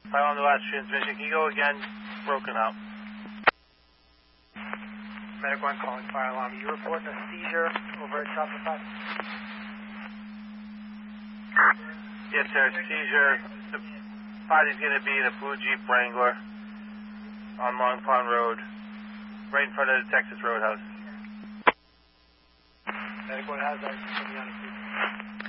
File on the last transmission. Can you go again? Broken up. Medic 1 calling fire alarm. You reporting a seizure over at Shopify? Yes, sir. Seizure. The body's going to be in a blue Jeep Wrangler on Long Pond Road, right in front of the Texas Roadhouse. Medic 1 has that.